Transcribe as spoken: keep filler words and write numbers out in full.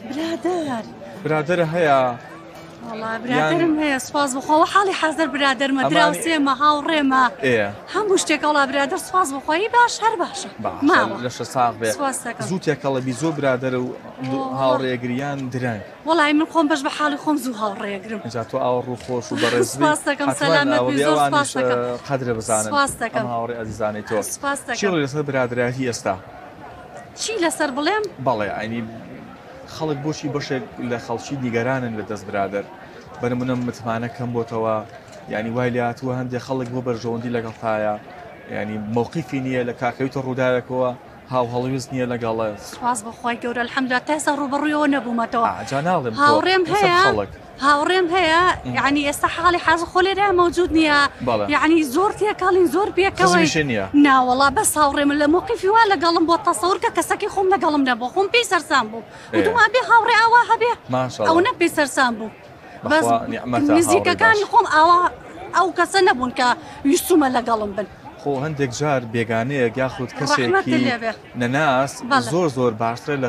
برادر برادر هەیە والله برادرم هەیە سوپاس بخۆەوە حاڵی حەزر برادرمە دراوسێمە هاوڕێمە هەموو شتێک وڵا برادر سوپاس بخۆی باش هەر باشە لەشە ساغ بێ زوو تێکەڵەبی زۆر برادرە و هاوڕێگریان درەنگ وەڵی من خۆم بەش بە حاڵی خۆم زوو هاوڕێگرم جا تۆ ئاوە ڕوو خۆش و بەڕێز سپاس دەکەم سەلامەت زۆر سپاس دەکەم قەدرە بزانن سپاس دەکەم هاوڕێ ئەزیزانی تۆ سپاس دەکەم چی لەسەر برادرایەتی ئێستا چی لەسەر بڵێم بەڵێ ئاینی خەڵک بۆچی بەشێک لە خەڵکی نیگەرانن لە دەست برادر بەنمونە متمانە کەم بۆتەوە ینی وای لاتووە هەندێک خەڵک بۆ بەرژەوەندی لەگەڵتایە ینی مووقیفی نییە لە کاکەویتە ڕووداوێکەوە هاو هەڵویست نییە لەگەڵە سپاس بەخوای گەورە الحەمدوللا تا ئێستا ڕوبەڕوویەوە نەبوومەتەوە جا ناڵێم هاوڕێم هەیە هاوڕێم هەیە یعنی ئێستا حاڵی حەز خۆ لێرە مەوجود نییە یعنی زۆر تێکەڵین زۆر پێکەوەی ناوەڵا بەس هاوڕێمە لە مووقیفی وا لەگەڵم بۆ تەسەور کە کەسەکی خۆم لەگەڵم نەبوو خۆم پێی سەرسان بوو وتما بێ هاوڕێ ئاوا هەبێ ئەو نە پێی سەرسان بوو بەس نزیکەکانی خۆم ئاوا ئەو کەسە نەبوون کە ویستومە لەگەڵم بن خۆ هەندێک جار بێگانەیە یاخود کەسێکی نەناس زۆر زۆر باشترە لە